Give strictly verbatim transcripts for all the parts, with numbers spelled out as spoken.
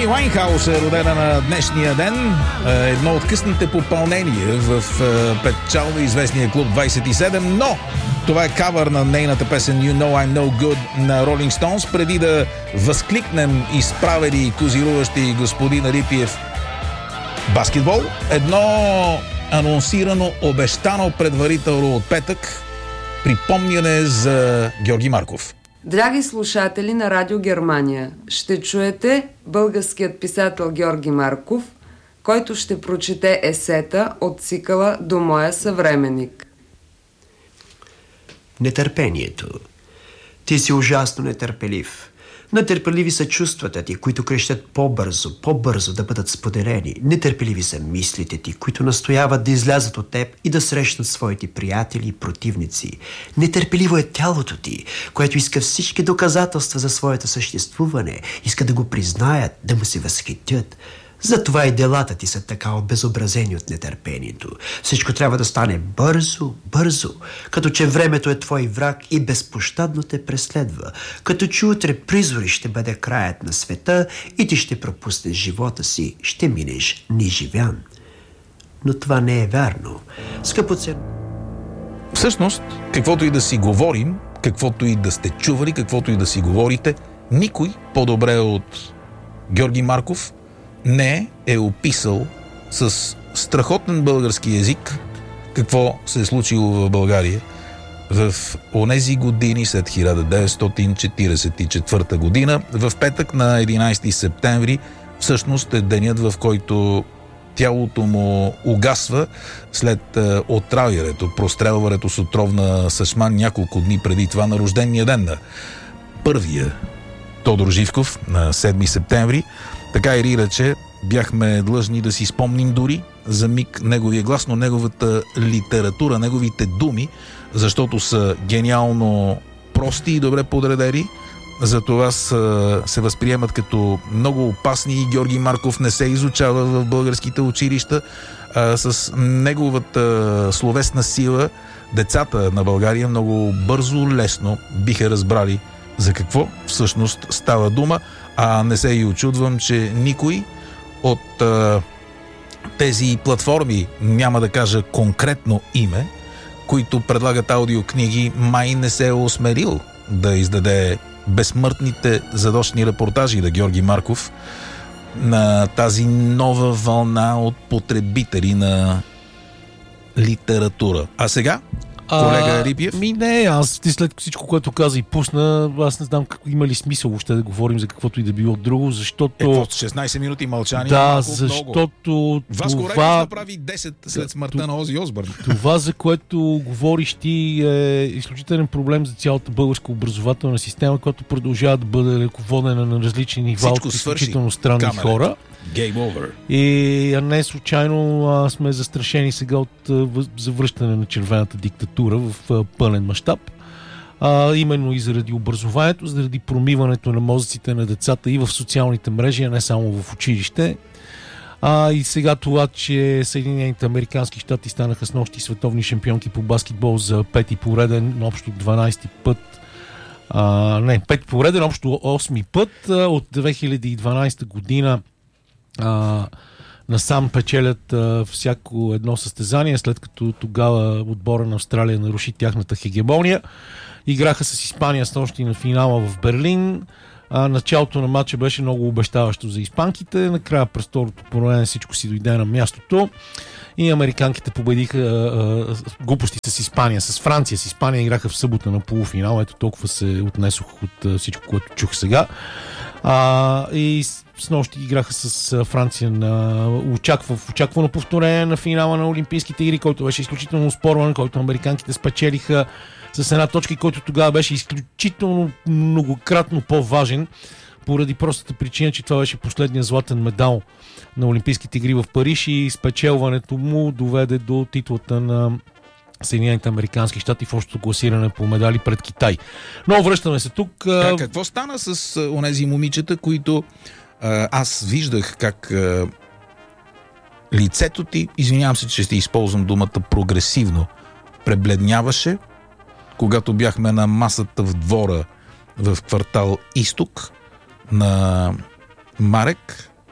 Еми Уайнхаус е родена на днешния ден. Едно от късните попълнения в печално известния клуб двайсет и седем, но това е кавър на нейната песен You Know I'm No Good на Rolling Stones. Преди да възкликнем изправени и козируващи господин Рипиев баскетбол, едно анонсирано, обещано предварително от петък припомняне за Георги Марков. Драги слушатели на Радио Германия, ще чуете българският писател Георги Марков, който ще прочете есета от цикъла До моя съвременник. Нетърпението. Ти си ужасно нетърпелив. Нетърпеливи са чувствата ти, които крещят по-бързо, по-бързо да бъдат споделени. Нетърпеливи са мислите ти, които настояват да излязат от теб и да срещнат своите приятели и противници. Нетърпеливо е тялото ти, което иска всички доказателства за своето съществуване, иска да го признаят, да му се възхитят. Затова и делата ти са така обезобразени от нетърпението. Всичко трябва да стане бързо, бързо, като че времето е твой враг и безпощадно те преследва, като че утре призори ще бъде краят на света и ти ще пропуснеш живота си, ще минеш неживян. Но това не е вярно. Скъпоцен... Всъщност, каквото и да си говорим, каквото и да сте чували, каквото и да си говорите, никой по-добре от Георги Марков не е описал с страхотен български език какво се е случило в България в онези години след хиляда деветстотин четиридесет и четвърта година. В петък на единайсети септември всъщност е денят, в който тялото му угасва след отравянето, прострелването с отровна съчма няколко дни преди това на рождения ден на първия Тодор Живков на седми септември. Така или иначе, бяхме длъжни да си спомним дори за миг неговия глас, но неговата литература, неговите думи, защото са гениално прости и добре подредени, затова са, се възприемат като много опасни и Георги Марков не се изучава в българските училища. А, с неговата словесна сила децата на България много бързо, лесно биха разбрали за какво всъщност става дума. А не се и очудвам, че никой от а, тези платформи, няма да кажа конкретно име, които предлагат аудиокниги, май не се е осмелил да издаде безсмъртните задочни репортажи на Георги Марков на тази нова вълна от потребители на литература. А сега... Колега Рипиев? Ми не, аз след всичко, което каза и пусна, аз не знам как, има ли смисъл въобще да говорим за каквото и да било друго, защото... Е, шестнайсет минути мълчание. Да, защото Васко това... Рейнс направи десет след смъртта да, на Ози Осбърн. Това, за което говориш ти, е изключителен проблем за цялата българска образователна система, която продължава да бъде ръководена на различни нива от изключително странни камерата. Хора. Game over. И не случайно а, сме застрашени сега от а, завръщане на червената диктатура в а, пълен мащаб. А, именно и заради образованието, заради промиването на мозъците на децата и в социалните мрежи, а не само в училище. А, и сега това, че Съединените американски щати станаха с нощи световни шампионки по баскетбол за пети пореден, общо дванайсети път. А, не, пети пореден, общо осми път от две хиляди и дванайсета година. Uh, насам печелят uh, всяко едно състезание, след като тогава отбора на Австралия наруши тяхната хегемония. Играха с Испания с нощи на финала в Берлин. Uh, началото на матча беше много обещаващо за испанките. Накрая през второто половина всичко си дойде на мястото. И американките победиха uh, uh, глупости с Испания. С Франция, с Испания играха в събота на полуфинал. Ето толкова се отнесох от uh, всичко, което чух сега. Uh, и с нощи играха с Франция на очаква, в очаквано повторение на финала на Олимпийските игри, който беше изключително спорван, който американките спечелиха с една точка, който тогава беше изключително многократно по-важен, поради простата причина, че това беше последния златен медал на Олимпийските игри в Париж и спечелването му доведе до титлата на Съединените американски щати в общото класиране по медали пред Китай. Но връщаме се тук. Как, какво стана с онези момичета, които аз виждах как а, лицето ти, извинявам се, че ще използвам думата прогресивно, пребледняваше, когато бяхме на масата в двора в квартал Изток на Марек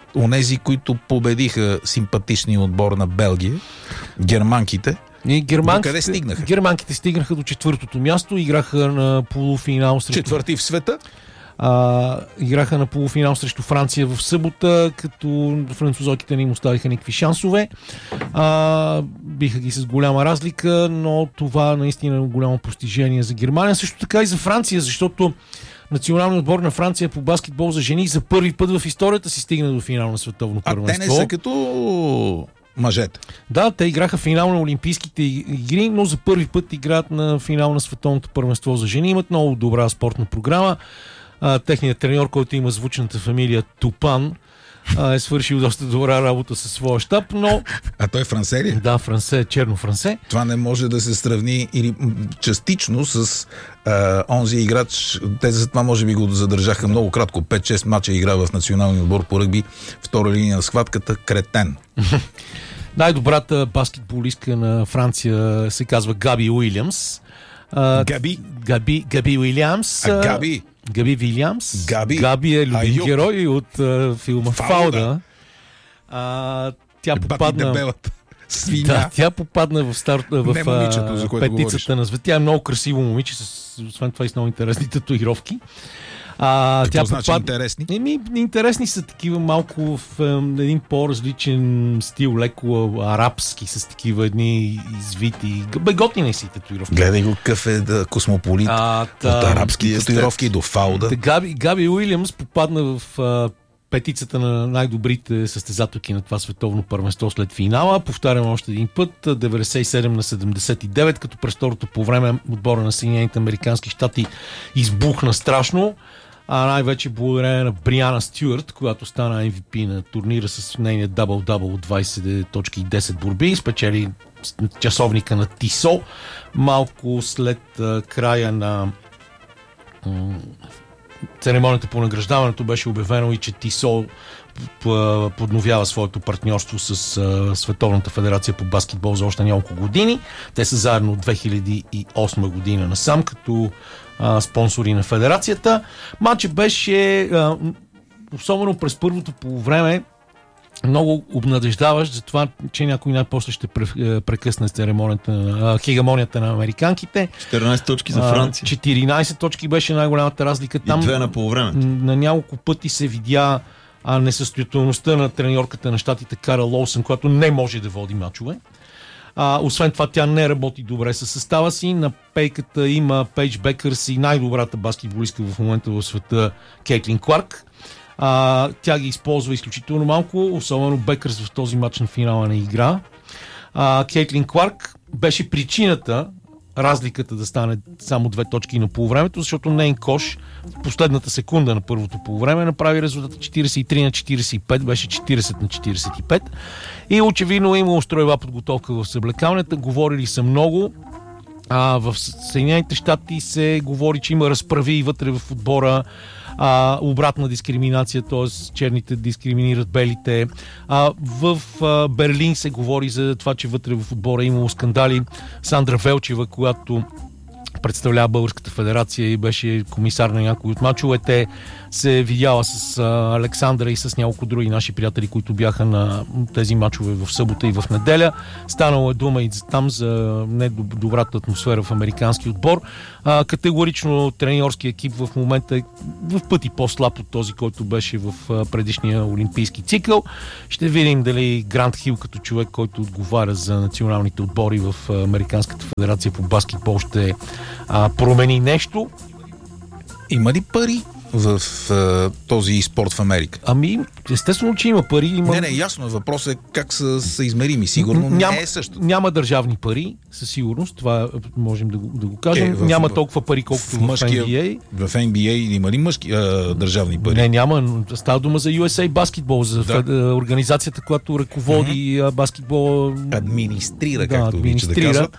онези, които победиха симпатичния отбор на Белгия, германките. И германките, къде стигнаха? Германките стигнаха до четвъртото място, играха на полуфинал срещу... Четвърти в света? А, играха на полуфинал срещу Франция в събота, като французойките не им оставиха никакви шансове. А, биха ги с голяма разлика, но това наистина е голямо постижение за Германия. Също така и за Франция, защото националният отбор на Франция по баскетбол за жени за първи път в историята си стигна до финал на световно първенство. А те не са като мъжете. Да, те играха финал на Олимпийските игри, но за първи път играят на финал на световното първенство за жени. Имат много добра спортна програма. А, техният треньор, който има звучната фамилия Тупан, а, е свършил доста добра работа със своя щаб, но... А той е франсе ли? Да, франсе, черно франсе. Това не може да се сравни или частично с а, онзи играч. Те за това може би го задържаха много кратко. пет-шест мача игра в националния отбор по ръгби, втора линия на схватката, Кретен. Най-добрата баскетболистка на Франция се казва Габи Уилямс. А, Габи? Габи, Габи Уилямс. А Габи? Габи Вилямс. Габи, Габи е любим Айюк. герой от а, филма Фауда. Фауда. А, тя Бати попадна... дебелата свиня. Да, тя попадна в, старт, в Не момичето, за което петицата на света. Тя е много красиво момиче, с, освен това и с много интересни татуировки. А, Какво тя значи попад... интересни? Еми, интересни са такива малко в е, един по-различен стил, леко арабски, с такива едни извити. Бе, готини си татуировки. Гледай го какъв е да, космополит. А, От та, арабски татуировки до Фауда. Та, Габи, Габи Уилямс попадна в а, петицата на най-добрите състезателки на това световно първенство след финала. Повтарям още един път, деветдесет и седем на седемдесет и девет, като през второто по време отбора на Съединените американски щати избухна страшно. А най-вече благодарение на Бриана Стюарт, която стана Ем Ви Пи на турнира с нейния дабъл-дабъл от двайсет точки и десет борби, спечели часовника на Тисо. Малко след а, края на м- церемонията по награждаването беше обявено и че Тисо подновява своето партньорство с а, Световната федерация по баскетбол за още няколко години. Те са заедно от две хиляди и осма година насам, като а, спонсори на федерацията. Матчът беше, а, особено през първото полувреме, много обнадеждаващ за това, че някой най-после ще прекъсне церемонията на хегемонията на американките. четиринайсет точки за Франция. четиринайсет точки беше най-голямата разлика. Там и две на полувреме. На няколко пъти се видя а, несъстоятелността на треньорката на щатите Кара Лоусън, която не може да води мачове. А, освен това, тя не работи добре със състава си. На пейката има Пейдж Бекърс и най-добрата баскетболистка в момента в света Кейтлин Кларк. А, тя ги използва изключително малко, особено Бекърс в този матч на финала на игра. А, Кейтлин Кларк беше причината разликата да стане само две точки на полувремето, защото нейн кош в последната секунда на първото полувреме направи резултата четирийсет и три на четирийсет и пет, беше четирийсет на четирийсет и пет. И очевидно има устроева подготовка в съблекалнята, говорили са много. А, в Съединените щати се говори, че има разправи и вътре в отбора, а, обратна дискриминация, т.е. черните дискриминират белите. А, в а, Берлин се говори за това, че вътре в отбора имало скандали. Сандра Велчева, която представлява Българската федерация и беше комисар на някои от мачовете, се видяла с а, Александра и с няколко други наши приятели, които бяха на тези мачове в събота и в неделя. Станало е дума и там за недобрата атмосфера в американски отбор. А, категорично треньорски екип в момента е в пъти по-слаб от този, който беше в а, предишния олимпийски цикъл. Ще видим дали Грант Хил, като човек, който отговаря за националните отбори в а, Американската федерация по баскетбол, ще а, промени нещо. Има ли пари в а, този спорт в Америка? Ами, естествено, че има пари. Има... Не, не, ясно е. Въпросът е как са, са измерими. Сигурно няма, не е също. Няма държавни пари, със сигурност. Това можем да го, да го кажем. Е, в, няма в, толкова пари, колкото в, в, мъжкия, Ен Би Ей. В Ен Би Ей има ли мъжки а, държавни пари? Не, няма. Става дума за Ю Ес Ей баскетбол, за да. фед, организацията, която ръководи uh-huh. баскетбол. Администрира, да, както обича да казват.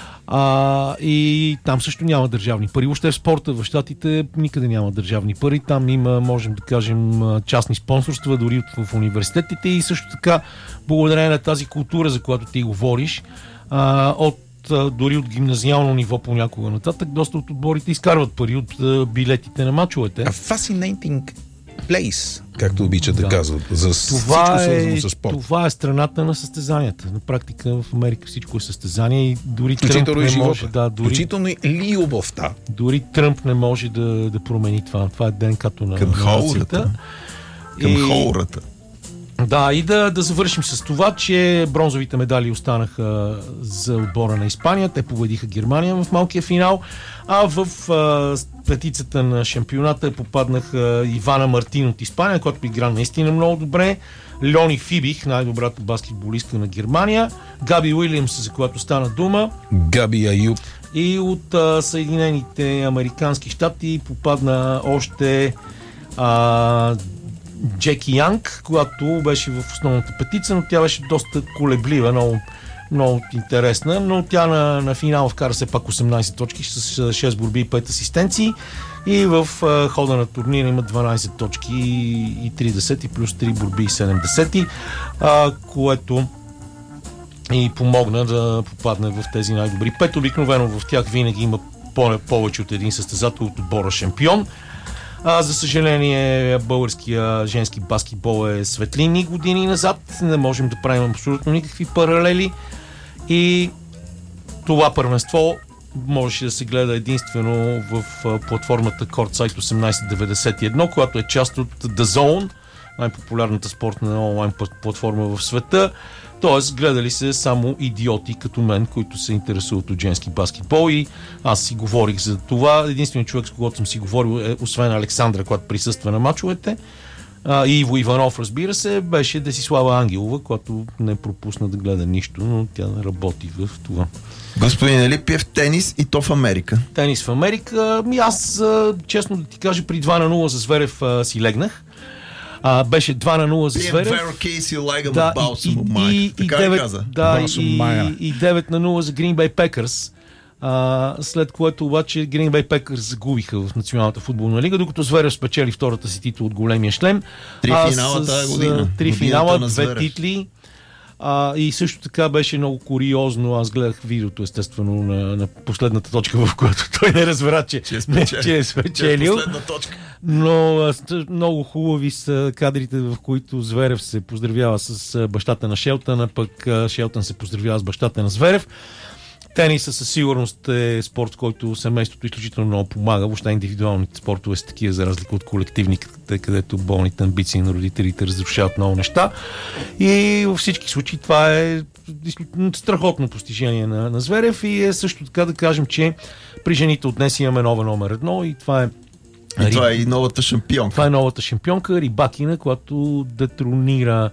А, и там също няма държавни пари. Въобще в спорта в щатите никъде няма държавни пари. Там има, можем да кажем, частни спонсорства, дори в, в университетите и също така, благодарение на тази култура, за която ти говориш, а, от дори от гимназиално ниво понякога нататък, доста от отборите изкарват пари от а, билетите на мачовете. А fascinating place, както обичат да, Да. казват, за всичко Това е, свързано с спорт. това е страната на състезанията. На практика в Америка всичко е състезание и дори Тръмп Включително и не живота. може, да, дори, Включително и любовта. дори Тръмп не може да, да промени това. Това е ДНК-то на Към на хората. нацията. Към И- хората. Да, и да, да завършим с това, че бронзовите медали останаха за отбора на Испания. Те победиха Германия в малкия финал, а в а, петицата на шампионата попаднаха Ивана Мартин от Испания, който игра наистина много добре, Льони Фибих, най-добрата баскетболистка на Германия, Габи Уилямс, за която стана дума, Габи Аюб. и от а, Съединените американски щати попадна още а, Джеки Янг, която беше в основната петица, но тя беше доста колеблива, много, много интересна, но тя на, на финал вкара се пак осемнайсет точки с шест борби и пет асистенции и в а, хода на турнира има дванайсет точки и три десети плюс три борби и седем десети, а, което и помогна да попадне в тези най-добри пет. Обикновено в тях винаги има по- повече от един състезател от отбора шампион. А, за съжаление, българския женски баскетбол е светлини години назад. Не можем да правим абсолютно никакви паралели. И това първенство можеше да се гледа единствено в а, платформата Courtside осемнайсет деветдесет и едно, която е част от The Zone, най-популярната спортна онлайн платформа в света. Тоест, гледали се само идиоти като мен, които се интересуват от женски баскетбол, и аз си говорих за това. Единственият човек, с когото съм си говорил, е, освен Александра, която присъства на мачовете, а, и Иво Иванов, разбира се, беше Десислава Ангелова, която не пропусна да гледа нищо, но тя работи в това. Господин Елипиев, тенис и то в Америка. Тенис в Америка. Ми аз, а, честно да ти кажа, при два на нула за Зверев а, си легнах. А, беше два на нула за Зверев. Да, и, и, и, и, девет, да, Балсо и, Майя. и девет на нула за Green Bay Packers. А, след което обаче Green Bay Packers загубиха в Националната футболна лига, докато Зверев спечели втората си титла от големия шлем. Три А, финала с, тази година. Три Годината финала, на две Зверев. титли. А, и също така беше много куриозно. Аз гледах видеото, естествено, на, на последната точка, в която той не разбра, че, Че е не, спечелил. че е спечелил. Последна точка. Но а, с- много хубави са кадрите, в които Зверев се поздравява с а, бащата на Шелтън, а пък а, Шелтън се поздравява с бащата на Зверев. Тениса със сигурност е спорт, който семейството изключително много помага. Въобще индивидуалните спортове са такива, за разлика от колективните, където болните амбиции на родителите разрушават много неща. И във всички случаи това е страхотно постижение на, на Зверев, и е също така да кажем, че при жените от днес имаме нова номер едно, и това е И това е и новата шампионка. това е новата шампионка Рибакина, която детронира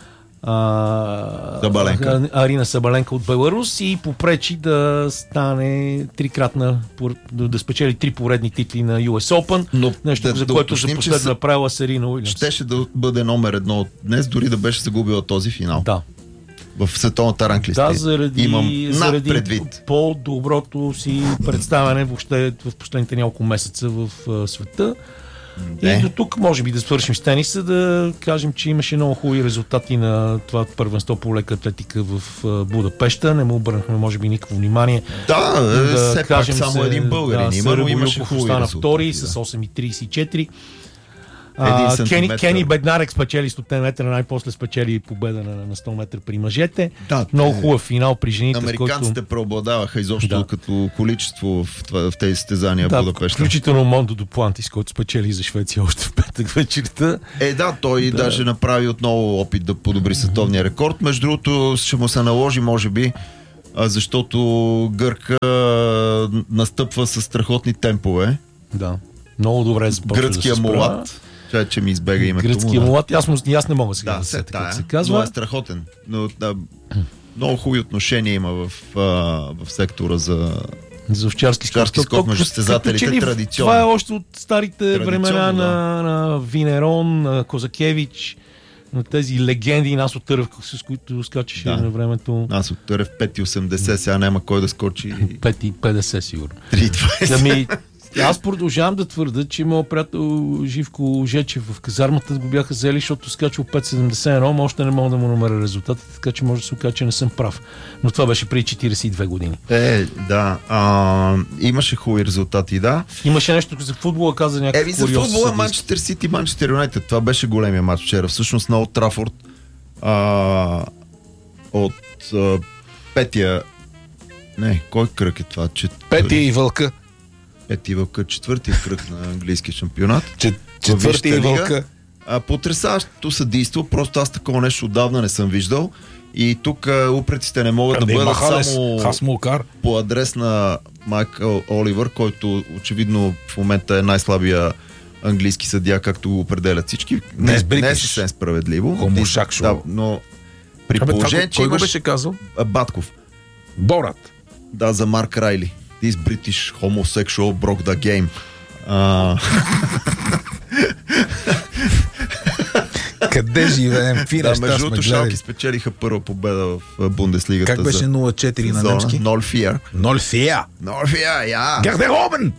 а, Сабаленка. а, Арина Сабаленка от Беларус и попречи да стане трикратна, пор- да, да спечели три поредни титли на Ю Ес Open, Но нещо, да- за да което за уточним, че последно са- направила Серина Уилямс. Щеше да бъде номер едно от днес, дори да беше загубила този финал. Да. В световната ранглиста. Да, заради, Имам над заради предвид. по-доброто си представяне въобще в последните няколко месеца в а, света. И Не. до тук може би да свършим с тениса, да кажем, че имаше много хубави резултати на това първенство по лека атлетика в а, Будапеща. Не му обърнахме може би никакво внимание. Да, Да все пак кажем само се, един българин да, има, но Сърбо имаше Юков хубави остана резултати. втори да. с осем тридесет и четири. Един А, Кени, сантиметър. Кени Беднарек спечели сто метра, най-после спечели победа на, на сто метра при мъжете. Да, Много те- хубав финал при жените, в Американците който... преобладаваха изобщо Да. като количество в, това, в тези състезания в Да, Будапеща. включително Мондо Дуплантис, който спечели за Швеция още в петък вечерта. Е, да, той Да. даже направи отново опит да подобри световния рекорд. Между другото, ще му се наложи, може би, а, защото Гърка а, настъпва с страхотни темпове. Да. Много добре започва Гръцкия да се мулат. Чай, че ми избега името Гръцкия му. да. мулат. Аз, му, аз не мога сега да, Да, се се сетя как тая, се но казва. е страхотен. Но, да, много хубави отношения има в, а, в сектора за... За овчарски скок. Овчарски скок То, между като- състезателите като че ли традиционно. Това е още от старите Традиционно, времена да. на, на Винерон, на Козакевич, на тези легенди, нас от Търъв, с които скачаше Да. на времето. Аз от Търев пет и осемдесет, сега няма кой да скочи пет и петдесет сигурно. три и двайсет. Ами, Аз продължавам да твърда, че моят приятел Живко Жечев в казармата го бяха взели, защото скачал пет седемдесет и едно, но още не мога да му намеря резултатите, така че може да се окаже, че не съм прав. Но това беше преди четиридесет и две години. Е, да. А, имаше хубави резултати, да. Имаше нещо за футбола, каза някакъв Еви, за куриоз футбола съдийски. Манчестър Сити, Манчестър Юнайтед. Това беше големия матч вчера. Всъщност на Олд Трафорд а, от а, петия... Не, кой кръг е това? Чет... Пети и вълка. Пети вълка, четвъртия кръг на английския шампионат. Чет, четвърти и Вижте лига. вълка. А, потресаващото съдийство, просто аз такова нещо отдавна не съм виждал. И тук а, упреците не могат да бъдат само Хасмулкар. по адрес на Майкъл Оливър, който очевидно в момента е най-слабия английски съдия, както го определят всички. Не, не е съвсем справедливо. Хомушак шоу. Да, но при Абе, положение, че кой го имаш беше казал? а, Батков. Борат. Да, за Марк Райли. This British homosexual broke the game. А... Къде живеем? Какви Да, неща между сме другото, гледали? Шалки спечелиха първа победа в Бундеслигата. Как беше за нула четири на сезона. немски? Ноль фиер. Ноль фия. Ноль фиер, я! Гардеробен!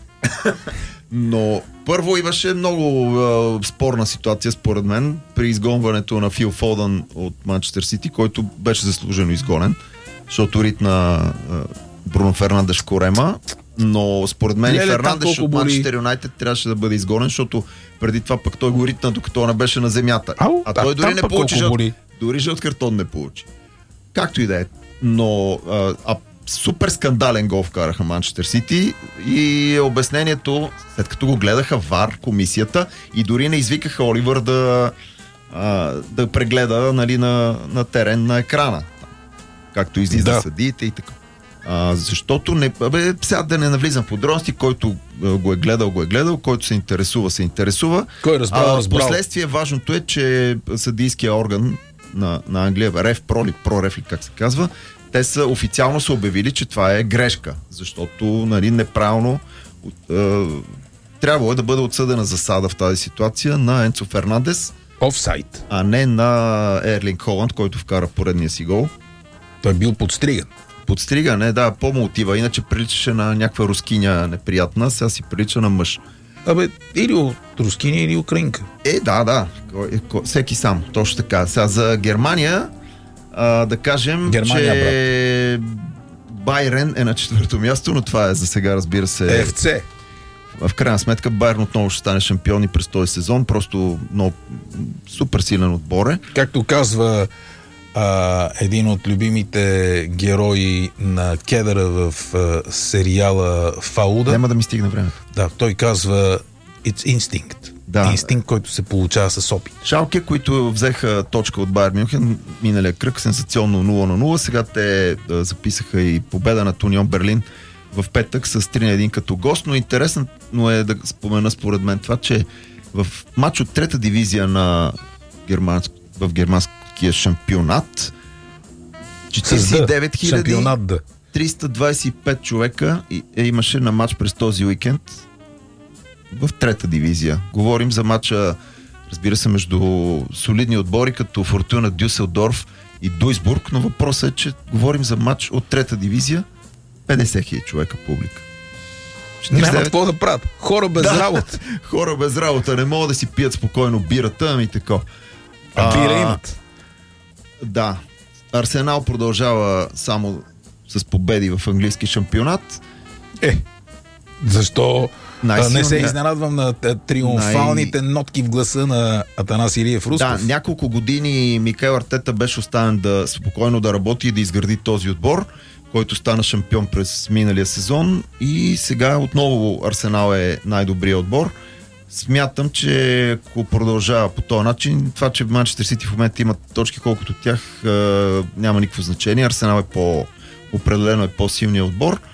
Но първо имаше много е, спорна ситуация, според мен, при изгонването на Фил Фодън от Манчестър Сити, който беше заслужено изгонен, защото ритна е, Бруно Фернандеш в корема, но според мен Леле, там Фернандеш колко от боли. Манчестър Юнайтед трябваше да бъде изгонен, защото преди това пък той го ритна, докато не беше на земята. Ау, а той а дори там не пък получи колко жълт, боли. дори жълт картон не получи. Както и да е. Но а, а, супер скандален гол вкараха Манчестър Сити и обяснението, след като го гледаха ВАР, комисията, и дори не извикаха Оливър да, а, да прегледа, нали, на, на терен на екрана. Както излиза Да. съдиите и така. А, защото не, бе, сега да не навлизам в подробности, който а, го е гледал, го е гледал, който се интересува, се интересува. Кой разбрал, А, разбрал. Последствие важното е, че съдийския орган на, на Англия, Реф Про, Про Реф, как се казва, те са официално са обявили, че това е грешка, защото, нали, неправилно е, трябвало е да бъде отсъдена засада в тази ситуация на Енцо Фернандес, Офсайд. а не на Ерлинг Холанд, който вкара поредния си гол. Той е бил подстриган. Подстригане, да, по-мотива, иначе приличаше на някаква рускиня неприятна, сега си прилича на мъж. Абе, или от рускиня, или украинка. Е, да, да, кой, кой, всеки сам, точно така. Сега за Германия, а, да кажем, Германия, че Байрен е на четвърто място, но това е за сега, разбира се. Еф Це. В крайна сметка Байерн отново ще стане шампиони през този сезон, просто много супер силен отбор е. Както казва а, един от любимите герои на Кедъра в а, сериала Фауда. Няма да ми стигне времето. Да, той казва It's instinct. Да. Инстинкт, който се получава с опит. Шалке, които взеха точка от Байер Мюнхен, миналия кръг, сенсационно нула на нула. Сега те а, записаха и победа на Унион Берлин в петък с три на едно като гост, но интересно е да спомена според мен това, че в матч от трета дивизия на германск, в германския шампионат четиридесет и девет хиляди Шампионат да. триста двадесет и пет човека и, е, имаше на матч през този уикенд в трета дивизия. Говорим за матча, разбира се, между солидни отбори като Фортуна Дюселдорф и Дуйсбург, но въпросът е, че говорим за матч от трета дивизия, петдесет хиляди човека публика. Няма какво да правят. Хора без Да. работа. Хора без работа, не могат да си пият спокойно бирата, ами тако. А бира имат. Да. Арсенал продължава само с победи в английски шампионат. Е, защо а, не се Най-силният- изненадвам на т- триумфалните Най- нотки в гласа на Атанас Илиев Русков? Да, няколко години Микел Артета беше оставен да спокойно да работи и да изгради този отбор, който стана шампион през миналия сезон и сега отново Арсенал е най-добрият отбор. Смятам, че ако продължава по този начин, това, че Манчестър Сити в момента имат точки колкото тях, е, няма никакво значение. Арсенал е по определено е по-силният отбор.